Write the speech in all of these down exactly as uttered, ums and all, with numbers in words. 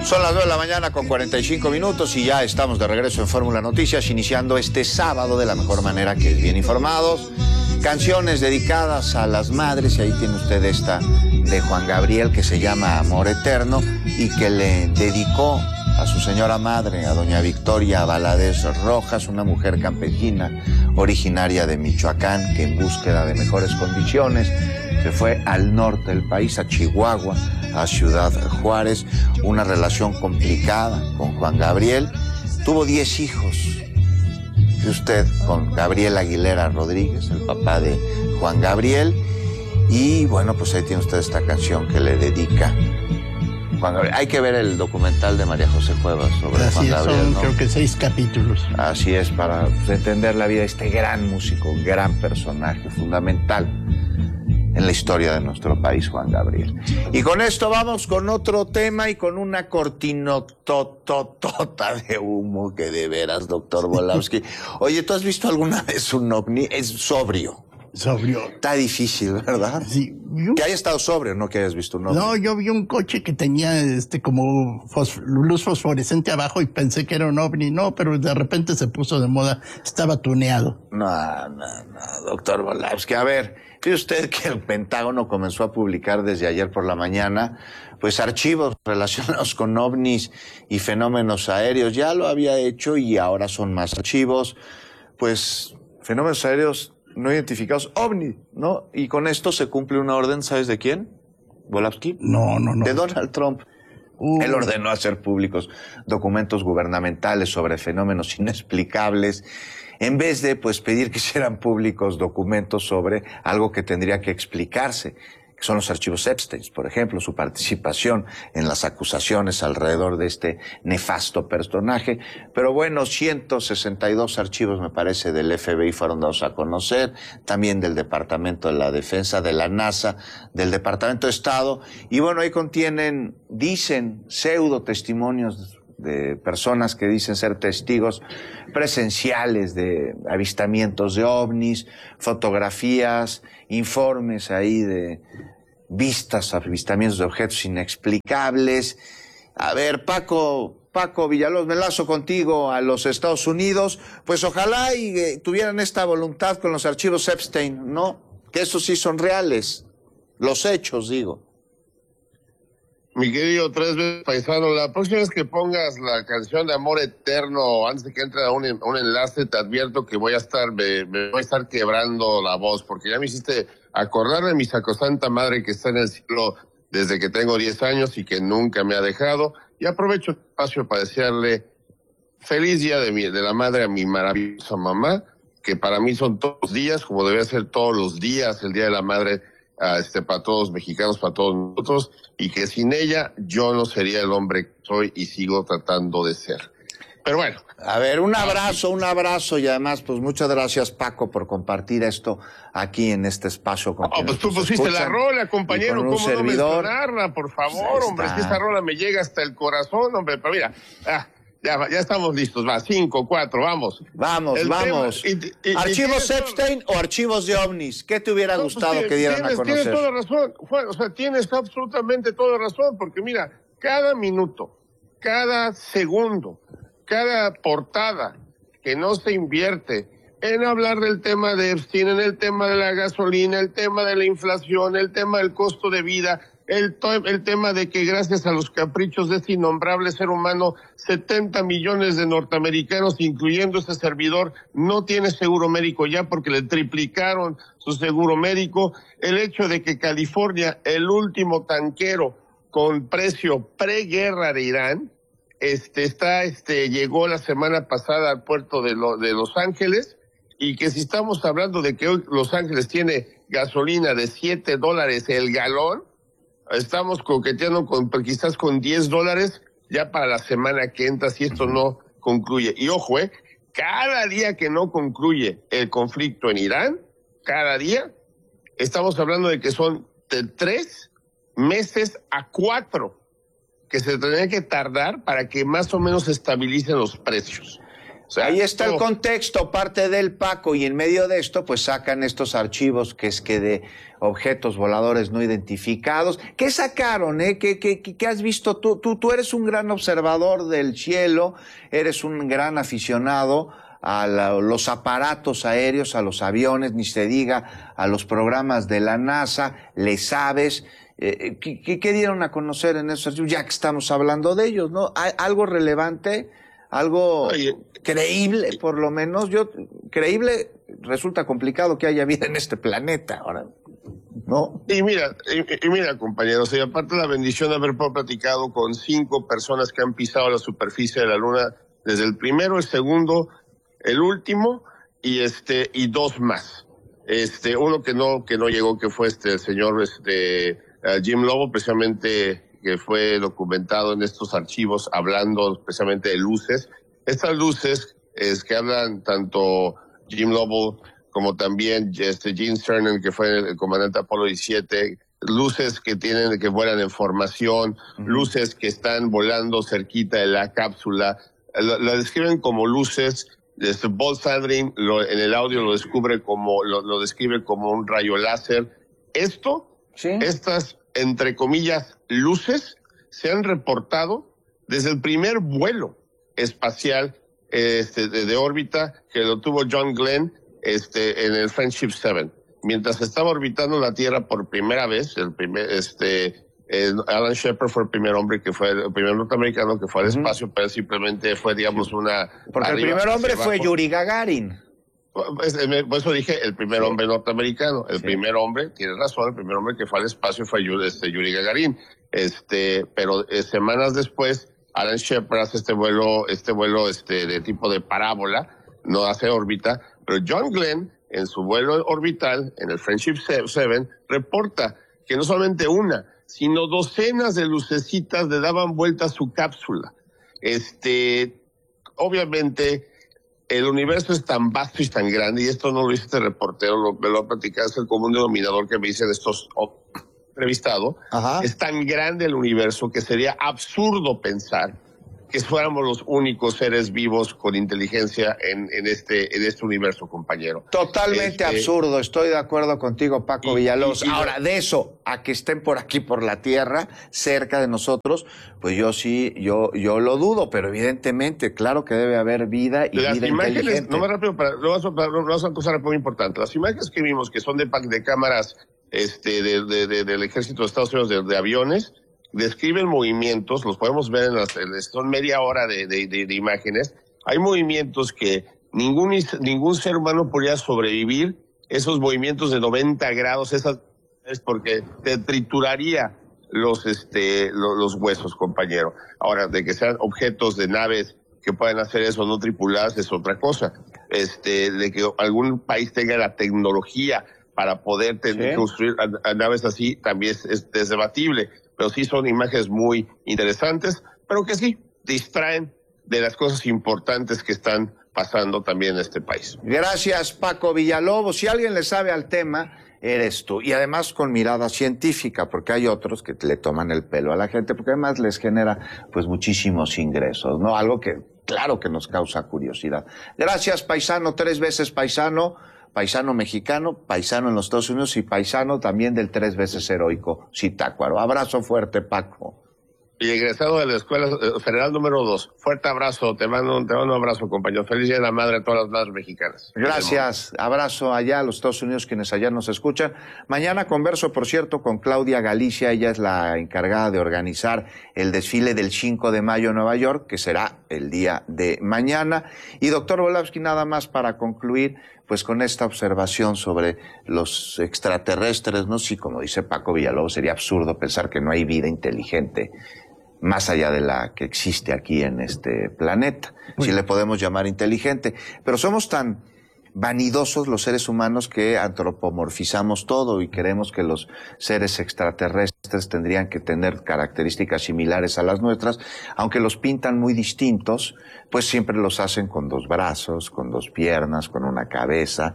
Son las nueve de la mañana con cuarenta y cinco minutos y ya estamos de regreso en Fórmula Noticias, iniciando este sábado de la mejor manera, que es bien informados. Canciones dedicadas a las madres, y ahí tiene usted esta de Juan Gabriel que se llama Amor Eterno y que le dedicó a su señora madre, a doña Victoria Valadez Rojas, una mujer campesina originaria de Michoacán que en búsqueda de mejores condiciones se fue al norte del país, a Chihuahua, a Ciudad Juárez, una relación complicada con Juan Gabriel. Tuvo diez hijos. Y usted con Gabriel Aguilera Rodríguez, el papá de Juan Gabriel. Y bueno, pues ahí tiene usted esta canción que le dedica Juan Gabriel. Hay que ver el documental de María José Cuevas sobre Así Juan es, Gabriel, son, ¿no? Creo que seis capítulos. Así es, para entender la vida de este gran músico, gran personaje, fundamental en la historia de nuestro país, Juan Gabriel. Y con esto vamos con otro tema y con una cortinotototota de humo que de veras, doctor Volowski. Oye, ¿tú has visto alguna vez un ovni? Es sobrio. Sobrio. Está difícil, ¿verdad? Sí. Yo... Que haya estado sobrio, no que hayas visto un ovni. No, yo vi un coche que tenía este como fosf luz fosforescente abajo y pensé que era un ovni. No, pero de repente se puso de moda. Estaba tuneado. No, no, no, doctor Volowski. A ver, fíjese usted que el Pentágono comenzó a publicar desde ayer por la mañana pues archivos relacionados con ovnis y fenómenos aéreos. Ya lo había hecho y ahora son más archivos, pues fenómenos aéreos no identificados, ovni, ¿no? Y con esto se cumple una orden, ¿sabes de quién? ¿Volowski? No, no, no. De Donald Trump. Uh. Él ordenó hacer públicos documentos gubernamentales sobre fenómenos inexplicables, en vez de, pues, pedir que hicieran públicos documentos sobre algo que tendría que explicarse, que son los archivos Epstein, por ejemplo, su participación en las acusaciones alrededor de este nefasto personaje. Pero bueno, ciento sesenta y dos archivos, me parece, del F B I fueron dados a conocer, también del Departamento de la Defensa, de la NASA, del Departamento de Estado, y bueno, ahí contienen, dicen, pseudo testimonios de personas que dicen ser testigos presenciales de avistamientos de ovnis, fotografías, informes ahí de vistas, avistamientos de objetos inexplicables. A ver, Paco, Paco Villalobos, me lazo contigo a los Estados Unidos, pues ojalá y eh, tuvieran esta voluntad con los archivos Epstein, ¿no? Que esos sí son reales, los hechos, digo. Mi querido tres veces paisano, la próxima vez que pongas la canción de Amor Eterno, antes de que entre a un, un enlace, te advierto que voy a estar, me, me voy a estar quebrando la voz, porque ya me hiciste acordar de mi sacrosanta madre que está en el cielo desde que tengo diez años y que nunca me ha dejado, y aprovecho el espacio para desearle feliz día de, mi, de la madre a mi maravillosa mamá, que para mí son todos los días, como debe ser todos los días, el Día de la Madre, Uh, este, para todos los mexicanos, para todos nosotros, y que sin ella yo no sería el hombre que soy y sigo tratando de ser. Pero bueno. A ver, un abrazo, un abrazo, y además, pues muchas gracias, Paco, por compartir esto aquí en este espacio. Con oh, pues tú pusiste la rola, compañero, ¿cómo no mencionarla? Por favor, hombre, es que esa rola me llega hasta el corazón, hombre, pero mira, ah, Ya, ya estamos listos, va, cinco, cuatro, vamos. Vamos, el vamos. Tema, y, y, ¿Archivos y Epstein todo... o archivos de ovnis? ¿Qué te hubiera no, gustado pues, que dieran tienes, a conocer? Tienes toda razón, Juan, o sea, tienes absolutamente toda razón, porque mira, cada minuto, cada segundo, cada portada que no se invierte en hablar del tema de Epstein, en el tema de la gasolina, el tema de la inflación, el tema del costo de vida, El, el tema de que gracias a los caprichos de este innombrable ser humano, setenta millones de norteamericanos, incluyendo este servidor, no tiene seguro médico ya porque le triplicaron su seguro médico. El hecho de que California, el último tanquero con precio preguerra de Irán, este está, este, llegó la semana pasada al puerto de, lo, de Los Ángeles, y que si estamos hablando de que hoy Los Ángeles tiene gasolina de siete dólares el galón, estamos coqueteando con quizás con diez dólares ya para la semana que entra si esto no concluye. Y ojo, eh, cada día que no concluye el conflicto en Irán, cada día, estamos hablando de que son de tres meses a cuatro que se tendría que tardar para que más o menos se estabilicen los precios. O sea, ahí está todo. el contexto, parte del Paco, y en medio de esto, pues sacan estos archivos que es que de objetos voladores no identificados. ¿Qué sacaron, eh? ¿Qué, qué, qué has visto tú? tú? Tú eres un gran observador del cielo, eres un gran aficionado a la, los aparatos aéreos, a los aviones, ni se diga, a los programas de la NASA, le sabes. Eh, ¿qué, qué, ¿Qué dieron a conocer en esos archivos? Ya que estamos hablando de ellos, ¿no? ¿Hay algo relevante? Algo Oye, creíble, por lo menos. Yo, creíble, resulta complicado que haya vida en este planeta ahora, ¿no? Y mira, y, y mira, compañeros, y aparte la bendición de haber platicado con cinco personas que han pisado la superficie de la Luna, desde el primero, el segundo, el último, y este, y dos más. Este, uno que no, que no llegó, que fue este, el señor, este, uh, Jim Lovell, precisamente, que fue documentado en estos archivos, hablando especialmente de luces. Estas luces es que hablan tanto Jim Lovell como también este Gene Cernan, que fue el comandante Apolo diecisiete, luces que tienen, que vuelan en formación, uh-huh. luces que están volando cerquita de la cápsula, la, la describen como luces. Este Buzz Aldrin lo, en el audio lo descubre como, lo, lo describe como un rayo láser. Esto, ¿sí? Estas, entre comillas, luces se han reportado desde el primer vuelo espacial este, de, de órbita que lo tuvo John Glenn este, en el Friendship siete. Mientras estaba orbitando la Tierra por primera vez, el primer, este, eh, Alan Shepard fue el primer hombre que fue, el primer norteamericano que fue al uh-huh. espacio, pero simplemente fue, digamos, una... Porque el primer hombre fue Yuri Gagarin. Pues, por eso dije el primer sí. hombre norteamericano, el sí. primer hombre, tienes razón, el primer hombre que fue al espacio fue este, Yuri Gagarin, este, pero eh, semanas después Alan Shepard hace este vuelo, este vuelo este de tipo de parábola, no hace órbita, pero John Glenn en su vuelo orbital en el Friendship siete reporta que no solamente una, sino docenas de lucecitas le daban vuelta a su cápsula. Este, obviamente el universo es tan vasto y tan grande, y esto no lo dice este reportero, lo, lo ha platicado, es el común denominador que me dicen estos entrevistados. Es tan grande el universo que sería absurdo pensar que fuéramos los únicos seres vivos con inteligencia en, en este en este universo, compañero. Totalmente este, absurdo, estoy de acuerdo contigo, Paco y, Villalobos. Y, y, Ahora, de eso a que estén por aquí, por la Tierra, cerca de nosotros, pues yo sí, yo yo lo dudo, pero evidentemente, claro que debe haber vida y las vida imágenes, inteligente. No me rápido, para, lo vas a, lo vas a cosa muy importante. Las imágenes que vimos, que son de, de cámaras este, de, de, de, del Ejército de Estados Unidos, de, de aviones, describen movimientos, los podemos ver en las, son media hora de, de, de, de imágenes. Hay movimientos que ningún, ningún ser humano podría sobrevivir, esos movimientos de noventa grados, esas es porque te trituraría los, este, los, los huesos, compañero. Ahora, de que sean objetos de naves que puedan hacer eso no tripuladas es otra cosa. Este, de que algún país tenga la tecnología para poder tener, ¿sí? construir a, a naves así, también es, es, es debatible. Pero sí son imágenes muy interesantes, pero que sí distraen de las cosas importantes que están pasando también en este país. Gracias, Paco Villalobos. Si alguien le sabe al tema, eres tú. Y además con mirada científica, porque hay otros que le toman el pelo a la gente, porque además les genera pues muchísimos ingresos, ¿no? Algo que claro que nos causa curiosidad. Gracias, paisano, tres veces paisano. Paisano mexicano, paisano en los Estados Unidos y paisano también del tres veces heroico Zitácuaro. Abrazo fuerte, Paco. Y egresado de la Escuela Federal número dos. Fuerte abrazo, te mando, te mando un abrazo, compañero. Feliz Día de la Madre a todas las madres mexicanas. Gracias, abrazo allá a los Estados Unidos, quienes allá nos escuchan. Mañana converso, por cierto, con Claudia Galicia, ella es la encargada de organizar el desfile del cinco de mayo en Nueva York, que será el día de mañana. Y doctor Volavsky, nada más para concluir, pues con esta observación sobre los extraterrestres, ¿no? Sí, como dice Paco Villalobos, sería absurdo pensar que no hay vida inteligente más allá de la que existe aquí en este planeta, si le podemos llamar inteligente. Pero somos tan vanidosos los seres humanos que antropomorfizamos todo y creemos que los seres extraterrestres tendrían que tener características similares a las nuestras, aunque los pintan muy distintos, pues siempre los hacen con dos brazos, con dos piernas, con una cabeza,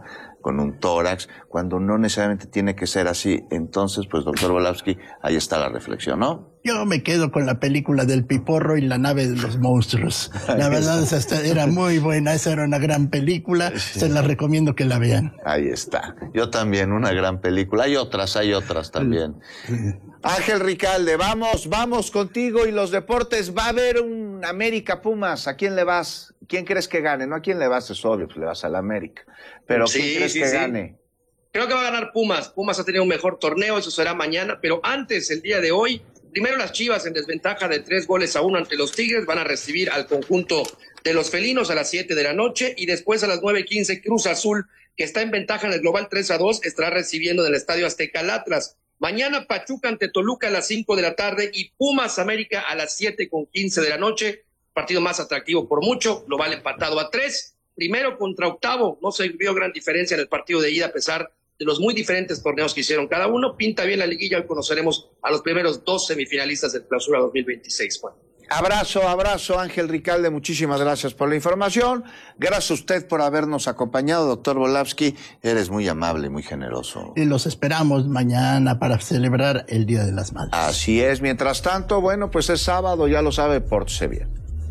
con un tórax, cuando no necesariamente tiene que ser así. Entonces, pues, doctor Volávsky, ahí está la reflexión, ¿no? Yo me quedo con la película del Piporro y la nave de los monstruos. La verdad, esa era muy buena, esa era una gran película, sí. Se la recomiendo que la vean. Ahí está. Yo también, una gran película. Hay otras, hay otras también. Sí. Ángel Ricalde, vamos, vamos contigo y los deportes. Va a haber un América Pumas. ¿A quién le vas? ¿Quién crees que gane? No, ¿a quién le vas? Es obvio, pues le vas al América. Pero sí, ¿quién crees sí, que sí. gane? Creo que va a ganar Pumas. Pumas ha tenido un mejor torneo, eso será mañana. Pero antes, el día de hoy, primero las Chivas en desventaja de tres goles a uno ante los Tigres. Van a recibir al conjunto de los felinos a las siete de la noche. Y después a las nueve quince, Cruz Azul, que está en ventaja en el global tres a dos, estará recibiendo en el Estadio Azteca al Atlas. Mañana Pachuca ante Toluca a las cinco de la tarde y Pumas América a las siete con quince de la noche. Partido más atractivo por mucho, global empatado a tres. Primero contra octavo, no se vio gran diferencia en el partido de ida a pesar de los muy diferentes torneos que hicieron cada uno. Pinta bien la liguilla, hoy conoceremos a los primeros dos semifinalistas del Clausura dos mil veintiséis, Juan. Abrazo, abrazo, Ángel Ricalde, muchísimas gracias por la información. Gracias a usted por habernos acompañado, doctor Volávsky. Eres muy amable y muy generoso. Y los esperamos mañana para celebrar el Día de las Madres. Así es. Mientras tanto, bueno, pues es sábado, ya lo sabe, pórtese bien.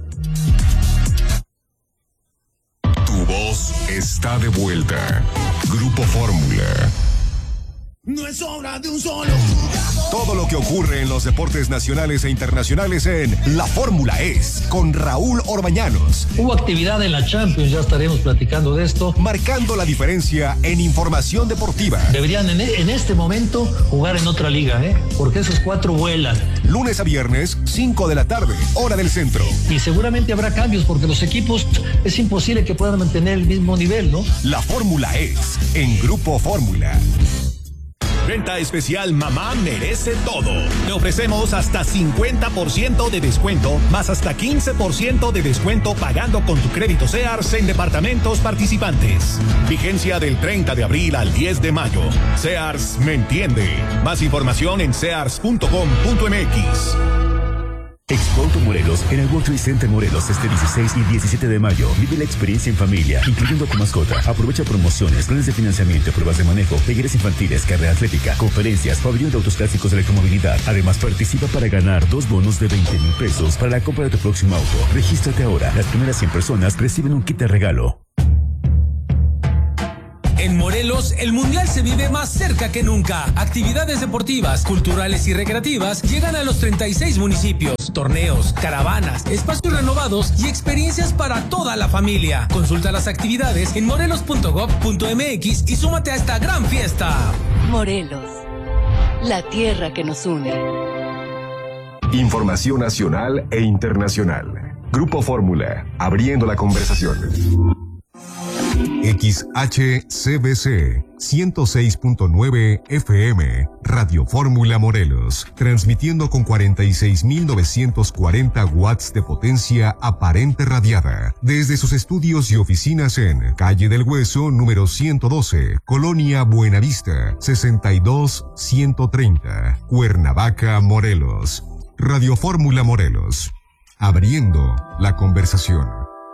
Tu voz está de vuelta. Grupo Fórmula. No es obra de un solo jugador. Todo lo que ocurre en los deportes nacionales e internacionales en La Fórmula Es, con Raúl Orbañanos. Hubo actividad en la Champions, ya estaremos platicando de esto. Marcando la diferencia en información deportiva. Deberían en, en este momento jugar en otra liga, ¿eh? Porque esos cuatro vuelan. Lunes a viernes, cinco de la tarde, hora del centro. Y seguramente habrá cambios porque los equipos es imposible que puedan mantener el mismo nivel, ¿no? La Fórmula Es, en Grupo Fórmula. Venta especial Mamá Merece Todo. Le ofrecemos hasta cincuenta por ciento de descuento, más hasta quince por ciento de descuento pagando con tu crédito Sears en departamentos participantes. Vigencia del treinta de abril al diez de mayo. Sears me entiende. Más información en sears punto com punto m x. Expo Auto Morelos en el World Trade Center Morelos este dieciséis y diecisiete de mayo. Vive la experiencia en familia, incluyendo a tu mascota. Aprovecha promociones, planes de financiamiento, pruebas de manejo, talleres infantiles, carrera atlética, conferencias, pabellón de autos clásicos de electromovilidad. Además, participa para ganar dos bonos de veinte mil pesos para la compra de tu próximo auto. Regístrate ahora. Las primeras cien personas reciben un kit de regalo. En Morelos, el Mundial se vive más cerca que nunca. Actividades deportivas, culturales y recreativas llegan a los treinta y seis municipios. Torneos, caravanas, espacios renovados y experiencias para toda la familia. Consulta las actividades en morelos punto gob punto m x y súmate a esta gran fiesta. Morelos, la tierra que nos une. Información nacional e internacional. Grupo Fórmula, abriendo la conversación. X H C B C ciento seis punto nueve F M, Radio Fórmula Morelos, transmitiendo con cuarenta y seis mil novecientos cuarenta watts de potencia aparente radiada, desde sus estudios y oficinas en Calle del Hueso, número ciento doce, Colonia Buenavista, sesenta y dos ciento treinta, Cuernavaca, Morelos. Radio Fórmula Morelos, abriendo la conversación.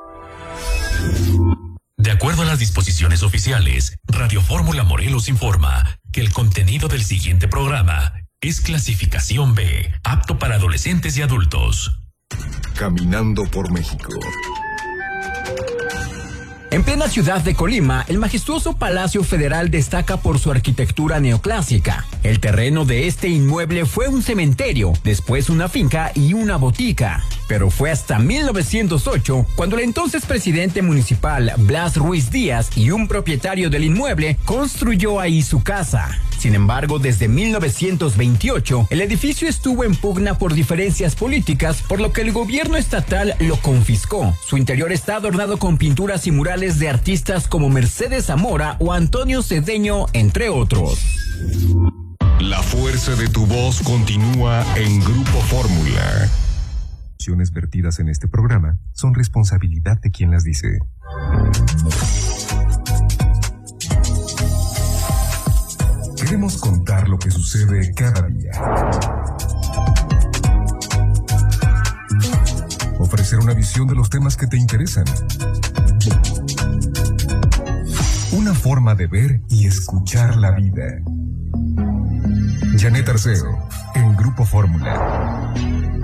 De acuerdo a las disposiciones oficiales, Radio Fórmula Morelos informa que el contenido del siguiente programa es clasificación B, apto para adolescentes y adultos. Caminando por México. En plena ciudad de Colima, el majestuoso Palacio Federal destaca por su arquitectura neoclásica. El terreno de este inmueble fue un cementerio, después una finca y una botica. Pero fue hasta mil novecientos ocho cuando el entonces presidente municipal Blas Ruiz Díaz y un propietario del inmueble construyó ahí su casa. Sin embargo, desde mil novecientos veintiocho, el edificio estuvo en pugna por diferencias políticas, por lo que el gobierno estatal lo confiscó. Su interior está adornado con pinturas y murales de artistas como Mercedes Zamora o Antonio Cedeño, entre otros. La fuerza de tu voz continúa en Grupo Fórmula. Las vertidas en este programa son responsabilidad de quien las dice. Queremos contar lo que sucede cada día. Ofrecer una visión de los temas que te interesan. Una forma de ver y escuchar la vida. Janet Arceo, en Grupo Fórmula.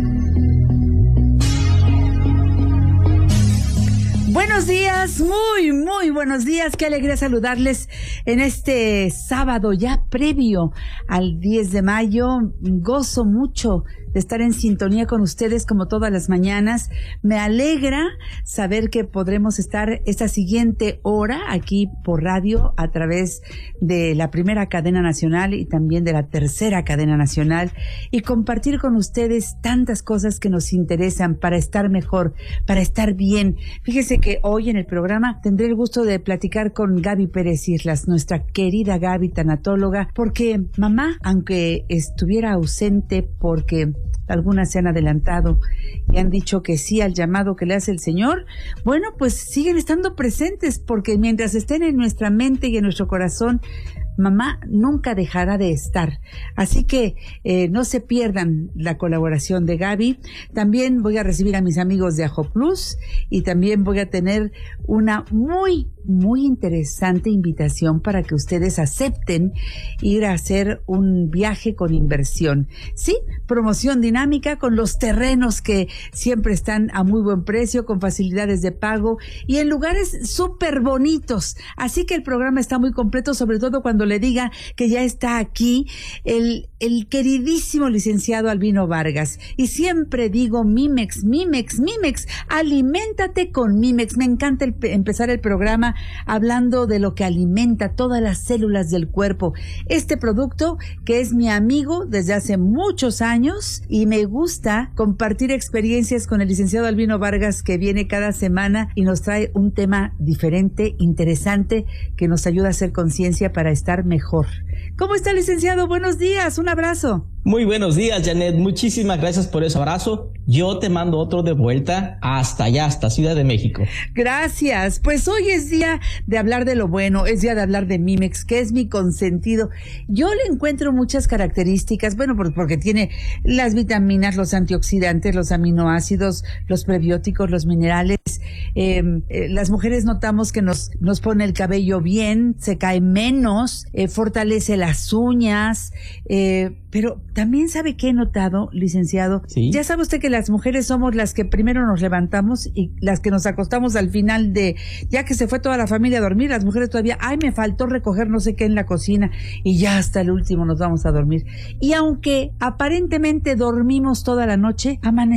Buenos días, muy, muy buenos días. Qué alegría saludarles en este sábado ya previo al diez de mayo. Gozo mucho de estar en sintonía con ustedes como todas las mañanas. Me alegra saber que podremos estar esta siguiente hora aquí por radio a través de la primera cadena nacional y también de la tercera cadena nacional y compartir con ustedes tantas cosas que nos interesan para estar mejor, para estar bien. Fíjese que hoy en el programa tendré el gusto de platicar con Gaby Pérez Islas, nuestra querida Gaby, tanatóloga, porque mamá, aunque estuviera ausente porque algunas se han adelantado y han dicho que sí al llamado que le hace el Señor, bueno, pues siguen estando presentes, porque mientras estén en nuestra mente y en nuestro corazón, mamá nunca dejará de estar. Así que eh, no se pierdan la colaboración de Gaby. También voy a recibir a mis amigos de Ajo Plus y también voy a tener una muy, muy interesante invitación para que ustedes acepten ir a hacer un viaje con inversión. Sí, promoción dinámica con los terrenos que siempre están a muy buen precio, con facilidades de pago y en lugares súper bonitos. Así que el programa está muy completo, sobre todo cuando le diga que ya está aquí el, el queridísimo licenciado Albino Vargas. Y siempre digo Mimex, Mimex, Mimex, aliméntate con Mimex. Me encanta el, empezar el programa hablando de lo que alimenta todas las células del cuerpo. Este producto que es mi amigo desde hace muchos años y me gusta compartir experiencias con el licenciado Albino Vargas, que viene cada semana y nos trae un tema diferente, interesante, que nos ayuda a hacer conciencia para estar mejor. ¿Cómo está, licenciado? Buenos días, un abrazo. Muy buenos días, Janet. Muchísimas gracias por ese abrazo. Yo te mando otro de vuelta hasta allá, hasta Ciudad de México. Gracias. Pues hoy es día de hablar de lo bueno, es día de hablar de Mimex, que es mi consentido. Yo le encuentro muchas características, bueno, porque tiene las vitaminas, los antioxidantes, los aminoácidos, los prebióticos, los minerales. Eh, eh, las mujeres notamos que nos, nos pone el cabello bien, se cae menos, eh, fortalece las uñas, eh, pero también sabe que he notado, licenciado, ¿sí? Ya sabe usted que las mujeres somos las que primero nos levantamos y las que nos acostamos al final de, ya que se fue toda la familia a dormir, las mujeres todavía, ay, me faltó recoger no sé qué en la cocina y ya hasta el último nos vamos a dormir. Y aunque aparentemente dormimos toda la noche, amanecemos